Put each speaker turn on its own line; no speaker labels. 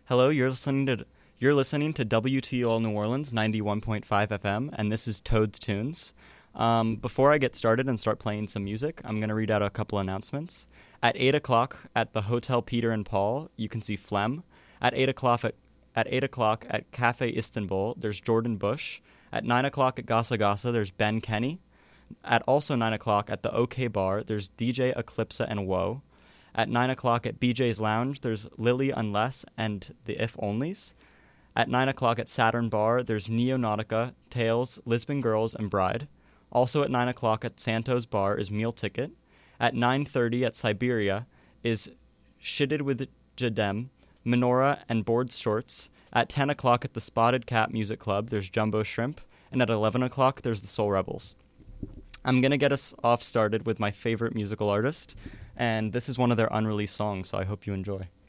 Hello, you're listening to WTOL New Orleans 91.5 FM, and this is Toad's Tunes. Before I get started and start playing some music, I'm going to read out a couple announcements. At 8 o'clock at the Hotel Peter and Paul, you can see Phlegm. At 8 o'clock at Cafe Istanbul, there's Jordan Bush. At 9 o'clock at Gasa Gasa, there's Ben Kenny. At also 9 o'clock at the OK Bar, there's DJ Eclipse and Woe. At 9 o'clock at BJ's Lounge, there's Lily Unless and the If Onlys. At 9 o'clock at Saturn Bar, there's Neonautica, Tales, Lisbon Girls, and Bride. Also at 9 o'clock at Santos Bar is Meal Ticket. At 9:30 at Siberia is Shitted with Jadem, Menorah, and Board Shorts. At 10 o'clock at the Spotted Cat Music Club, there's Jumbo Shrimp. And at 11 o'clock, there's the Soul Rebels. I'm going to get us off started with my favorite musical artist, and this is one of their unreleased songs, so I hope you enjoy.